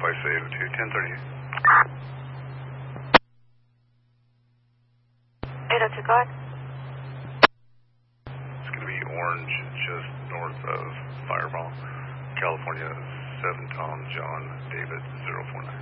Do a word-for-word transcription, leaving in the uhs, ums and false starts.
Sacrifice eight oh two, ten thirty. eight oh two, go ahead. It's going to be orange just north of Fireball, California, seven Tom John David zero four nine.